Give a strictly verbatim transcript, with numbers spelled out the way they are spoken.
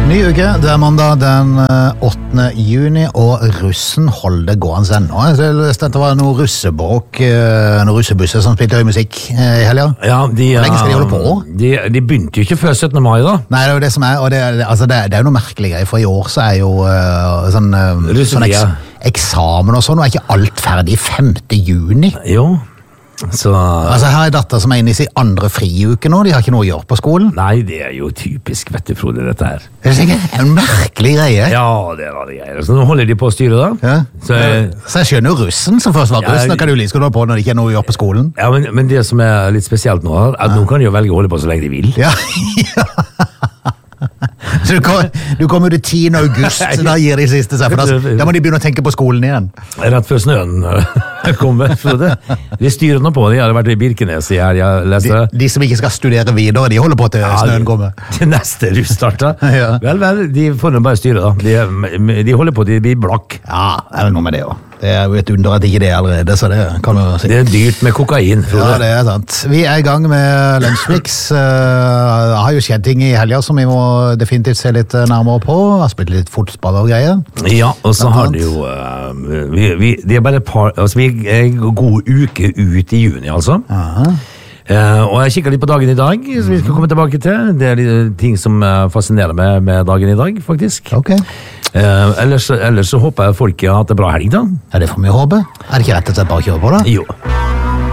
Ny uke, det er mandag den åttende juni, og russen holder gående ennå. Jeg leste at det var noen russebråk, noen russebusser som spilte høy musikk i helgen. Ja, de, Hvor lenge skal de holde på? De, de begynte jo ikke før syttende mai da. Nei, det er jo det som er, og det, altså det, det er jo noe merkelig greier, for i år så er jo uh, sånn, uh, sånn eks, eksamen og sånn, og er ikke alt ferdig femte juni? Jo. Så, altså her er datter som er inne i sin andre friuke nå, de har ikke noe å gjøre på skolen. Nei, det er jo typisk, vet du, Frode, dette her. Det er en merkelig greie. Ja, det er rare greier. Så nå holder de på å styre da. Ja. Så, så jeg skjønner jo russen som først var ja, russen, og kan du like skal du ha på når det ikke er noe å gjøre på skolen. Ja, men, men det som er litt spesielt nå, er at ja. Nå kan de jo velge å holde på så lenge de vil. Ja, ja. Så du kommer, du kommer til tiende august, da gir de siste seg, for da, da må de begynne å tenke på skolen igjen. Rett før snøen kommer, Frode. De styrer nå på, de har vært i Birkenes i her, jeg leser. De, de som ikke skal studere videre, de holder på til ja, snøen kommer. Til neste russtarter. Ja. Vel, vel, de får nå bare styre da. De, de holder på, de blir blakk. Ja, det er noe med det også. Det er jo et under at ikke det er allerede, så det kan vi jo si. Det er dyrt med kokain, Frode. Ja, det er sant. Vi er i gang med Lunsjmix. Det uh, har jo skjedd ting i helgen som vi må definitivt se litt nærmere på. Vi har spilt litt fotball og greier. Ja, og så har det jo uh, vi, vi, det er bare et par, altså vi er en god uke ut i juni, altså. Aha. Uh, og jeg kikker litt på dagen i dag, så vi skal komme tilbake til. Det er litt ting som fascinerer meg med dagen i dag, faktisk. Ok. Uh, ellers, ellers så håper jeg folk har hatt en bra helg, da. Ja, det får vi håpe. Er det ikke rett og slett bare å kjøre på, da? Jo.